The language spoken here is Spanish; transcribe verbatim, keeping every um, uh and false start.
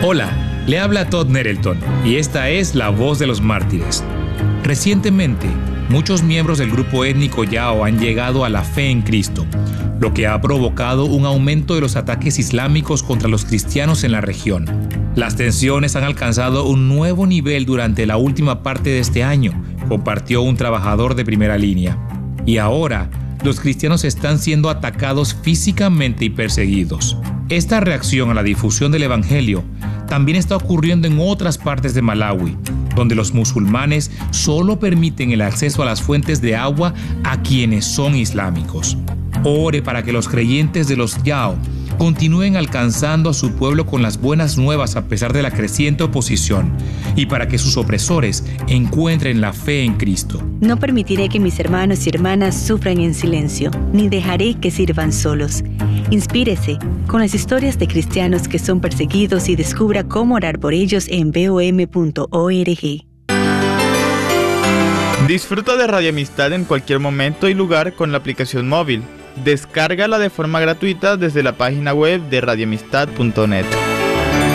Hola, le habla Todd Nettleton y esta es La Voz de los Mártires. Recientemente, muchos miembros del grupo étnico Yao han llegado a la fe en Cristo, lo que ha provocado un aumento de los ataques islámicos contra los cristianos en la región. Las tensiones han alcanzado un nuevo nivel durante la última parte de este año, compartió un trabajador de primera línea. Y ahora, los cristianos están siendo atacados físicamente y perseguidos. Esta reacción a la difusión del Evangelio también está ocurriendo en otras partes de Malawi, donde los musulmanes solo permiten el acceso a las fuentes de agua a quienes son islámicos. Ore para que los creyentes de los Yao continúen alcanzando a su pueblo con las buenas nuevas a pesar de la creciente oposición y para que sus opresores encuentren la fe en Cristo. No permitiré que mis hermanos y hermanas sufran en silencio, ni dejaré que sirvan solos. Inspírese con las historias de cristianos que son perseguidos y descubra cómo orar por ellos en b o m punto org. Disfruta de Radio Amistad en cualquier momento y lugar con la aplicación móvil. Descárgala de forma gratuita desde la página web de radio amistad punto net.